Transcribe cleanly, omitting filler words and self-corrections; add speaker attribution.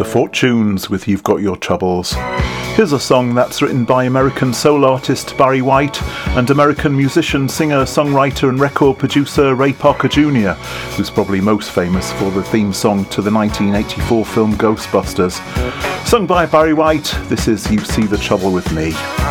Speaker 1: Fortunes with You've Got Your Troubles. Here's a song that's written by American soul artist Barry White and American musician, singer, songwriter and record producer Ray Parker Jr., who's probably most famous for the theme song to the 1984 film Ghostbusters. Sung by Barry White, this is You See the Trouble with Me.